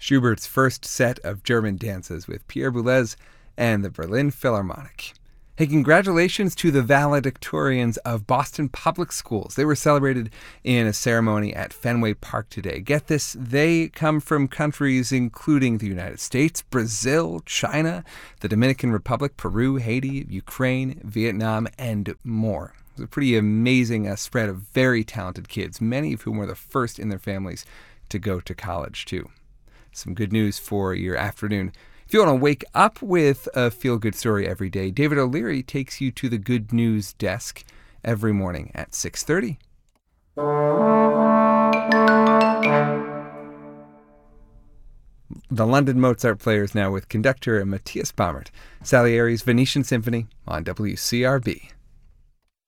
Schubert's first set of German dances with Pierre Boulez and the Berlin Philharmonic. Hey, congratulations to the valedictorians of Boston Public Schools. They were celebrated in a ceremony at Fenway Park today. Get this, they come from countries including the United States, Brazil, China, the Dominican Republic, Peru, Haiti, Ukraine, Vietnam, and more. It was a pretty amazing spread of very talented kids, many of whom were the first in their families to go to college, too. Some good news for your afternoon. If you want to wake up with a feel-good story every day, David O'Leary takes you to the Good News Desk every morning at 6:30. The London Mozart Players now with conductor Matthias Baumert. Salieri's Venetian Symphony on WCRB.